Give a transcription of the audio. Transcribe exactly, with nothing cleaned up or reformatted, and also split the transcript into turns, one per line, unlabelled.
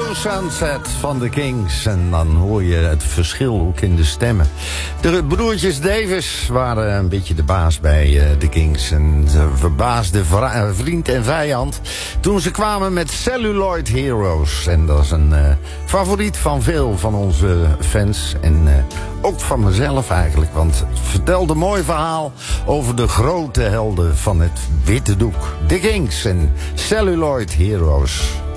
Sunset van de Kings. En dan hoor je het verschil ook in de stemmen. De broertjes Davis waren een beetje de baas bij uh, de Kings. En ze verbaasden vriend en vijand toen ze kwamen met Celluloid Heroes. En dat is een uh, favoriet van veel van onze fans. En uh, ook van mezelf eigenlijk. Want het vertelde een mooi verhaal over de grote helden van het witte doek. De Kings en Celluloid Heroes.